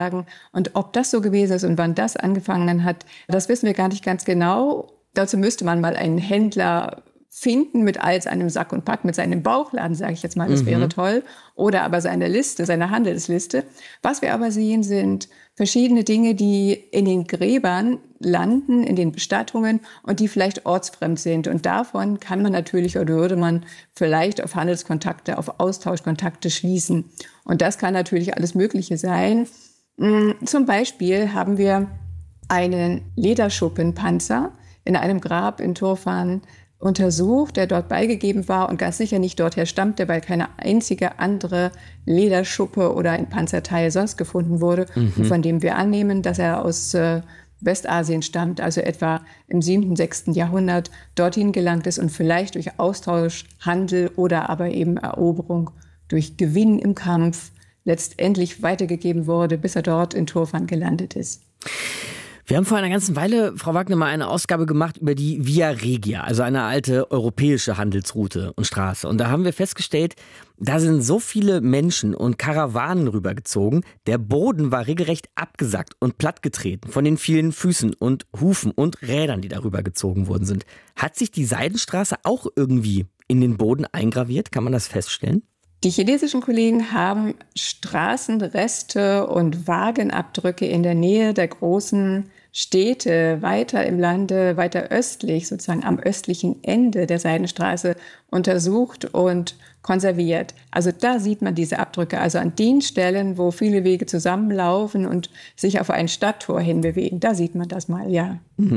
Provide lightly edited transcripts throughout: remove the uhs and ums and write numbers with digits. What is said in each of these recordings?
Und ob das so gewesen ist und wann das angefangen hat, das wissen wir gar nicht ganz genau. Dazu müsste man mal einen Händler finden mit all seinem Sack und Pack, mit seinem Bauchladen, sage ich jetzt mal, das wäre toll. Oder aber seine Liste, seine Handelsliste. Was wir aber sehen, sind verschiedene Dinge, die in den Gräbern landen, in den Bestattungen und die vielleicht ortsfremd sind. Und davon kann man natürlich oder würde man vielleicht auf Handelskontakte, auf Austauschkontakte schließen. Und das kann natürlich alles Mögliche sein. Zum Beispiel haben wir einen Lederschuppenpanzer in einem Grab in Turfan untersucht, der dort beigegeben war und ganz sicher nicht dorther stammte, weil keine einzige andere Lederschuppe oder ein Panzerteil sonst gefunden wurde, von dem wir annehmen, dass er aus Westasien stammt, also etwa im 7., 6. Jahrhundert dorthin gelangt ist und vielleicht durch Austausch, Handel oder aber eben Eroberung durch Gewinn im Kampf letztendlich weitergegeben wurde, bis er dort in Turfan gelandet ist. Wir haben vor einer ganzen Weile, Frau Wagner, mal eine Ausgabe gemacht über die Via Regia, also eine alte europäische Handelsroute und Straße. Und da haben wir festgestellt, da sind so viele Menschen und Karawanen rübergezogen. Der Boden war regelrecht abgesackt und plattgetreten von den vielen Füßen und Hufen und Rädern, die darüber gezogen worden sind. Hat sich die Seidenstraße auch irgendwie in den Boden eingraviert? Kann man das feststellen? Die chinesischen Kollegen haben Straßenreste und Wagenabdrücke in der Nähe der großen Städte weiter im Lande, weiter östlich, sozusagen am östlichen Ende der Seidenstraße untersucht und konserviert. Also da sieht man diese Abdrücke, also an den Stellen, wo viele Wege zusammenlaufen und sich auf ein Stadttor hinbewegen. Da sieht man das mal, ja.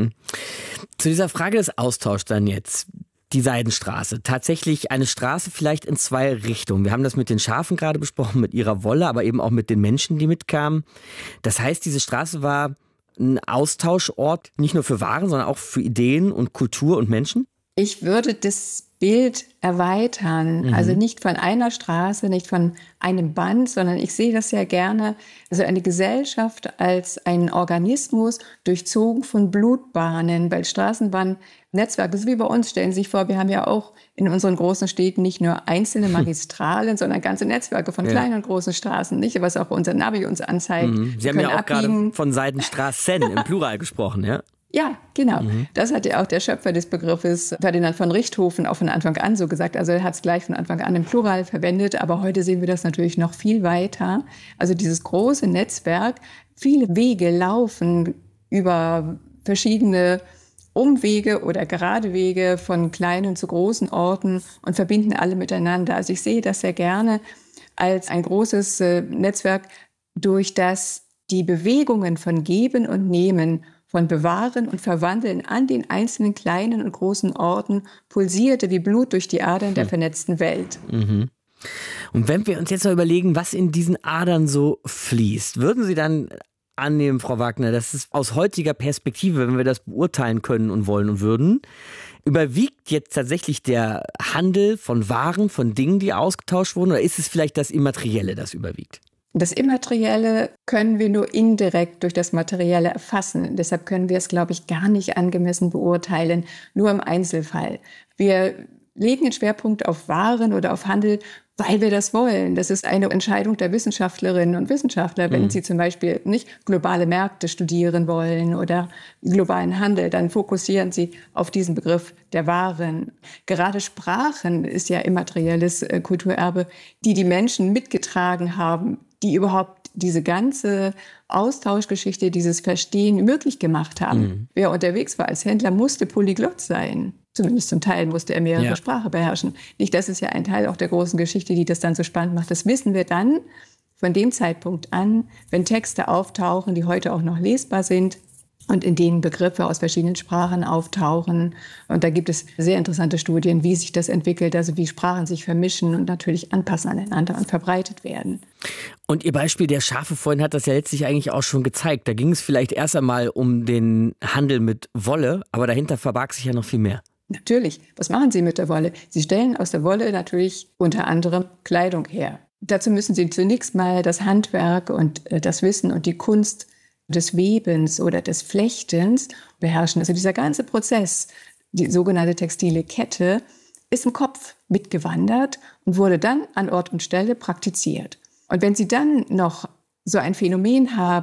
Zu dieser Frage des Austauschs dann jetzt. Die Seidenstraße. Tatsächlich eine Straße vielleicht in zwei Richtungen. Wir haben das mit den Schafen gerade besprochen, mit ihrer Wolle, aber eben auch mit den Menschen, die mitkamen. Das heißt, diese Straße war ein Austauschort, nicht nur für Waren, sondern auch für Ideen und Kultur und Menschen? Ich würde das Bild erweitern, also nicht von einer Straße, nicht von einem Band, sondern ich sehe das sehr gerne, also eine Gesellschaft als ein Organismus durchzogen von Blutbahnen, weil Straßenbahnnetzwerke, so wie bei uns, stellen Sie sich vor, wir haben ja auch in unseren großen Städten nicht nur einzelne Magistralen, sondern ganze Netzwerke von kleinen und großen Straßen, nicht, was auch unser Navi uns anzeigt. Sie haben ja auch gerade von Seidenstraßen im Plural gesprochen, ja? Ja, genau. Das hat ja auch der Schöpfer des Begriffes, Ferdinand von Richthofen, auch von Anfang an so gesagt. Also er hat es gleich von Anfang an im Plural verwendet, aber heute sehen wir das natürlich noch viel weiter. Also dieses große Netzwerk, viele Wege laufen über verschiedene Umwege oder gerade Wege von kleinen zu großen Orten und verbinden alle miteinander. Also ich sehe das sehr gerne als ein großes Netzwerk, durch das die Bewegungen von Geben und Nehmen, von Bewahren und Verwandeln an den einzelnen kleinen und großen Orten pulsierte wie Blut durch die Adern der vernetzten Welt. Und wenn wir uns jetzt mal überlegen, was in diesen Adern so fließt, würden Sie dann annehmen, Frau Wagner, dass es aus heutiger Perspektive, wenn wir das beurteilen können und wollen und würden, überwiegt jetzt tatsächlich der Handel von Waren, von Dingen, die ausgetauscht wurden, oder ist es vielleicht das Immaterielle, das überwiegt? Das Immaterielle können wir nur indirekt durch das Materielle erfassen. Deshalb können wir es, glaube ich, gar nicht angemessen beurteilen, nur im Einzelfall. Wir legen den Schwerpunkt auf Waren oder auf Handel, weil wir das wollen. Das ist eine Entscheidung der Wissenschaftlerinnen und Wissenschaftler. Wenn sie zum Beispiel nicht globale Märkte studieren wollen oder globalen Handel, dann fokussieren sie auf diesen Begriff der Waren. Gerade Sprachen ist ja immaterielles Kulturerbe, die Menschen mitgetragen haben, die überhaupt diese ganze Austauschgeschichte, dieses Verstehen möglich gemacht haben. Wer unterwegs war als Händler, musste Polyglott sein. Zumindest zum Teil musste er mehrere Sprachen beherrschen. Nicht, das ist ja ein Teil auch der großen Geschichte, die das dann so spannend macht. Das wissen wir dann von dem Zeitpunkt an, wenn Texte auftauchen, die heute auch noch lesbar sind und in denen Begriffe aus verschiedenen Sprachen auftauchen. Und da gibt es sehr interessante Studien, wie sich das entwickelt, also wie Sprachen sich vermischen und natürlich anpassen aneinander und verbreitet werden. Und Ihr Beispiel der Schafe vorhin hat das ja letztlich eigentlich auch schon gezeigt. Da ging es vielleicht erst einmal um den Handel mit Wolle, aber dahinter verbarg sich ja noch viel mehr. Natürlich. Was machen Sie mit der Wolle? Sie stellen aus der Wolle natürlich unter anderem Kleidung her. Dazu müssen Sie zunächst mal das Handwerk und das Wissen und die Kunst des Webens oder des Flechtens beherrschen. Also dieser ganze Prozess, die sogenannte textile Kette, ist im Kopf mitgewandert und wurde dann an Ort und Stelle praktiziert. Und wenn Sie dann noch so ein Phänomen haben,